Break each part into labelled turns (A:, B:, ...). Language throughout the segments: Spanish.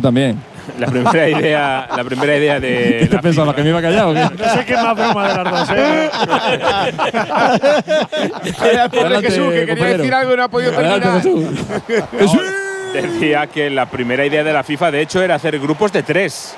A: también.
B: La primera idea de.
A: ¿Qué te pensabas, que me iba callado?
C: No sé qué es más broma de las dos, ¿eh?
D: Pobre Jesús, que quería decir algo y no ha podido terminar.
A: Jesús.
B: Decía que la primera idea de la FIFA, de hecho, era hacer grupos de 3.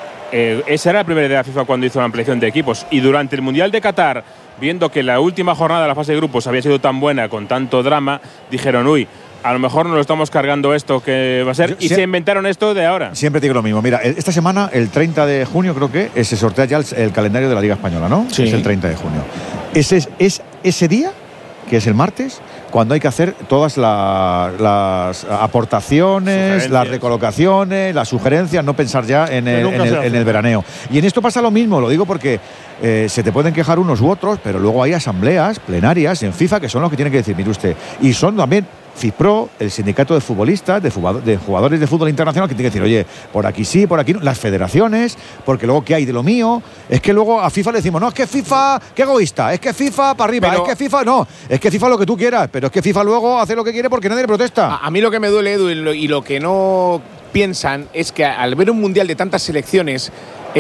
B: Esa era la primera idea de la FIFA cuando hizo la ampliación de equipos. Y durante el Mundial de Qatar, viendo que la última jornada de la fase de grupos había sido tan buena, con tanto drama, dijeron, uy, a lo mejor nos lo estamos cargando esto que va a ser. Se inventaron esto de ahora.
E: Siempre digo lo mismo. Mira, esta semana, el 30 de junio, creo que se sortea ya el calendario de la Liga Española, ¿no?
A: Sí.
E: Es el 30 de junio. Es ese día, que es el martes, cuando hay que hacer todas las aportaciones, las recolocaciones, las sugerencias, no pensar ya en el veraneo. Y en esto pasa lo mismo, lo digo porque se te pueden quejar unos u otros, pero luego hay asambleas plenarias en FIFA que son los que tienen que decir, mire usted, y son también FIFPro, el sindicato de futbolistas, de jugadores de fútbol internacional, que tiene que decir, oye, por aquí sí, por aquí no, las federaciones, porque luego ¿qué hay de lo mío? Es que luego a FIFA le decimos, no, es que FIFA, qué egoísta, es que FIFA para arriba, pero, es que FIFA no, es que FIFA lo que tú quieras, pero es que FIFA luego hace lo que quiere porque nadie le protesta.
D: A mí lo que me duele, Edu, y lo que no piensan es que al ver un mundial de tantas selecciones,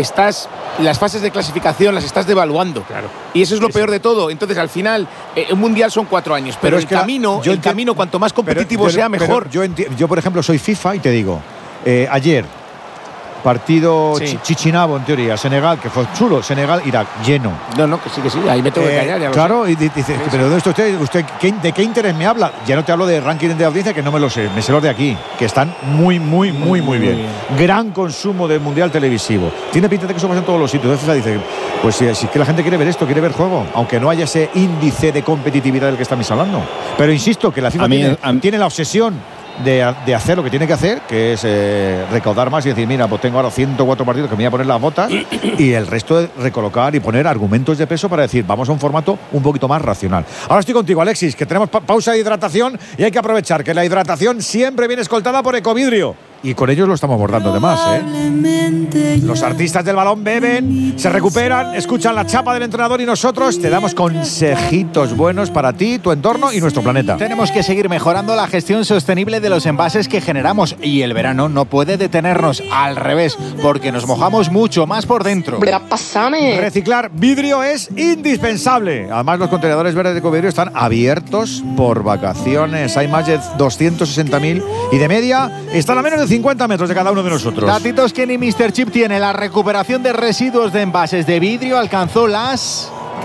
D: las fases de clasificación las estás devaluando.
B: Claro.
D: Y eso es lo peor de todo. Entonces, al final, un mundial son 4 años, pero el camino, cuanto más competitivo sea, mejor.
E: Yo, por ejemplo, soy FIFA y te digo, ayer, partido Chichinabo, en teoría, Senegal, que fue chulo, Senegal-Irak, lleno.
D: No, que sí, ahí me tengo que callar. Ya
E: claro,
D: y
E: dice, pero de esto usted ¿de qué interés me habla? Ya no te hablo de ranking de audiencia, que no me lo sé, me sé los de aquí, que están muy bien. Gran consumo de mundial televisivo. Tiene pinta de que eso pasa en todos los sitios. Entonces dice, pues si es que la gente quiere ver esto, quiere ver juego, aunque no haya ese índice de competitividad del que estamos hablando. Pero insisto, que la FIFA tiene la obsesión de hacer lo que tiene que hacer, que es recaudar más y decir, mira, pues tengo ahora 104 partidos que me voy a poner las botas, y el resto de recolocar y poner argumentos de peso para decir, vamos a un formato un poquito más racional. Ahora estoy contigo, Alexis, que tenemos pausa de hidratación y hay que aprovechar que la hidratación siempre viene escoltada por Ecovidrio. Y con ellos lo estamos abordando de más, Los artistas del balón beben, se recuperan, escuchan la chapa del entrenador y nosotros te damos consejitos buenos para ti, tu entorno y nuestro planeta.
F: Tenemos que seguir mejorando la gestión sostenible de los envases que generamos y el verano no puede detenernos, al revés, porque nos mojamos mucho más por dentro.
E: Reciclar vidrio es indispensable. Además, los contenedores verdes de Ecovidrio están abiertos por vacaciones. Hay más de 260.000 y de media están a menos de 50 metros de cada uno de nosotros.
F: Datitos que ni Mr. Chip tiene. La recuperación de residuos de envases de vidrio alcanzó las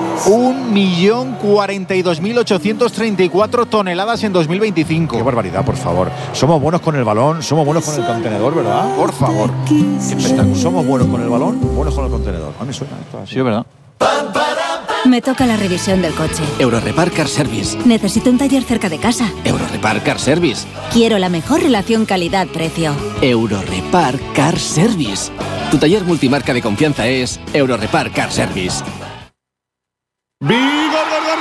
F: 1.042.834 toneladas en 2025.
E: Qué barbaridad, por favor. Somos buenos con el balón, somos buenos con el contenedor, ¿verdad? Por favor. Somos buenos con el balón, buenos con el contenedor. A mí me suena esto así.
F: Sí, ¿verdad?
G: Me toca la revisión del coche.
H: Eurorepar Car Service.
G: Necesito un taller cerca de casa.
H: Eurorepar Car Service.
G: Quiero la mejor relación calidad-precio.
H: Eurorepar Car Service. Tu taller multimarca de confianza es Eurorepar Car Service.
I: ¡Vigor!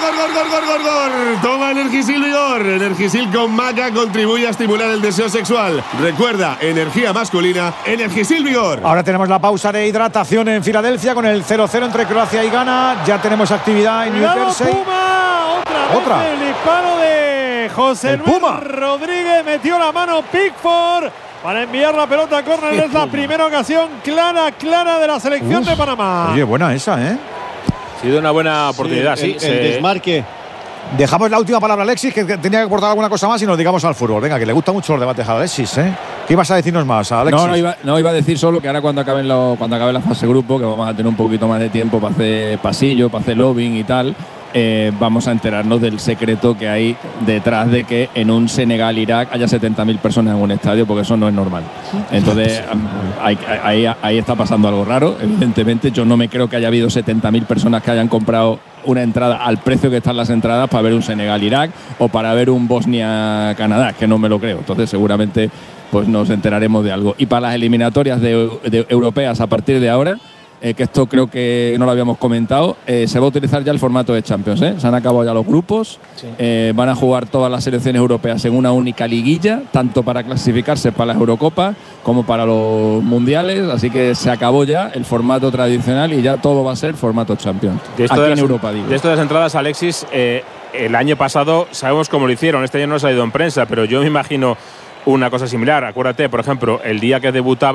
I: Toma Energisil Vigor. Energisil con maca contribuye a estimular el deseo sexual. Recuerda, energía masculina, Energisil Vigor.
E: Ahora tenemos la pausa de hidratación en Filadelfia con el 0-0 entre Croacia y Ghana. Ya tenemos actividad en New Jersey.
C: Puma, otra vez el disparo de José Luis Rodríguez. Metió la mano Pickford para enviar la pelota a córner. Es la primera ocasión clara de la selección de Panamá.
E: Oye, buena esa, ¿eh?
B: Ha sido una buena oportunidad,
J: el desmarque.
E: Dejamos la última palabra a Alexis, que tenía que aportar alguna cosa más, y nos digamos al fútbol. Venga, que le gustan mucho los debates a Alexis, ¿eh? ¿Qué ibas a decirnos más, Alexis?
A: No, iba a decir solo que ahora cuando acabe la fase grupo, que vamos a tener un poquito más de tiempo para hacer pasillo, para hacer lobbying y tal, vamos a enterarnos del secreto que hay detrás de que en un Senegal-Irak haya 70.000 personas en un estadio, porque eso no es normal. Entonces, ahí está pasando algo raro. Evidentemente, yo no me creo que haya habido 70.000 personas que hayan comprado una entrada al precio que están las entradas para ver un Senegal-Irak o para ver un Bosnia-Canadá, que no me lo creo. Entonces, seguramente pues nos enteraremos de algo. Y para las eliminatorias de europeas a partir de ahora, que esto creo que no lo habíamos comentado, se va a utilizar ya el formato de Champions, ¿eh? Se han acabado ya los grupos, van a jugar todas las selecciones europeas en una única liguilla, tanto para clasificarse para las Eurocopas como para los mundiales, así que se acabó ya el formato tradicional y ya todo va a ser formato Champions. Aquí en Europa, digo.
B: De esto de las entradas, Alexis, el año pasado sabemos cómo lo hicieron, este año no ha salido en prensa, pero yo me imagino una cosa similar. Acuérdate, por ejemplo, el día que debutaba